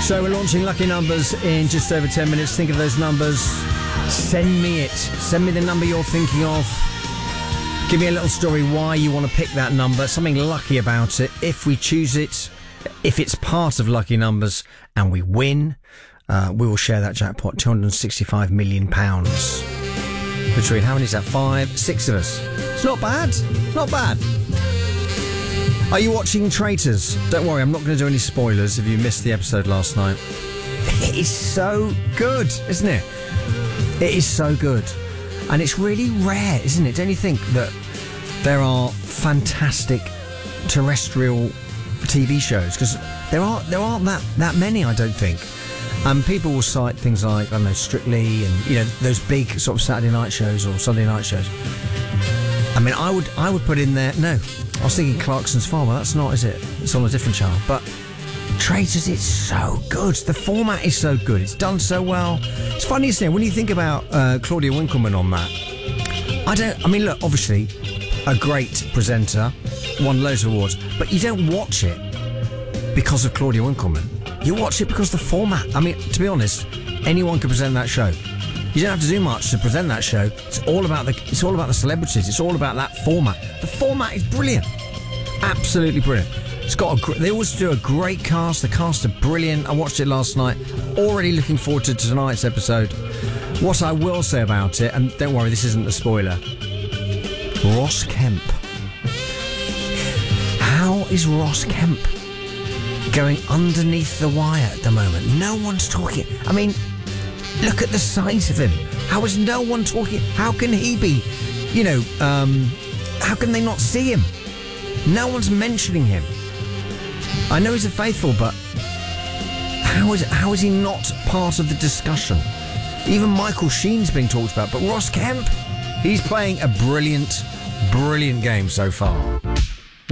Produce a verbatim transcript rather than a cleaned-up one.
So we're launching Lucky Numbers in just over ten minutes. Think of those numbers. Send me it. Send me the number you're thinking of. Give me a little story why you want to pick that number. Something lucky about it. If we choose it, if it's part of Lucky Numbers and we win, uh, we will share that jackpot. two hundred sixty-five million pounds. Between, how many is that? Five, six of us. It's not bad. Not bad. Are you watching Traitors? Don't worry, I'm not going to do any spoilers if you missed the episode last night. It is so good, isn't it? It is so good. And it's really rare, isn't it? Don't you think that there are fantastic terrestrial T V shows? Because there aren't, there aren't that, that many, I don't think. And people will cite things like, I don't know, Strictly and, you know, those big sort of Saturday night shows or Sunday night shows. I mean, I would I would put in there, no, I was thinking Clarkson's Farm, well, that's not, is it? It's on a different channel. But Traitors, it's so good. The format is so good. It's done so well. It's funny, isn't it? When you think about uh, Claudia Winkleman on that, I don't, I mean, look, obviously, a great presenter, won loads of awards, but you don't watch it because of Claudia Winkleman. You watch it because of the format. I mean, to be honest, anyone can present that show. You don't have to do much to present that show. It's all about the it's all about the celebrities. It's all about that format. The format is brilliant. Absolutely brilliant. It's got a, they always do a great cast. The cast are brilliant. I watched it last night. Already looking forward to tonight's episode. What I will say about it, and don't worry, this isn't a spoiler. Ross Kemp. How is Ross Kemp going underneath the wire at the moment? No one's talking. I mean, look at the size of him. How is no one talking? How can he be, you know, um, how can they not see him? No one's mentioning him. I know he's a faithful, but how is how is he not part of the discussion? Even Michael Sheen's being talked about, but Ross Kemp, he's playing a brilliant, brilliant game so far.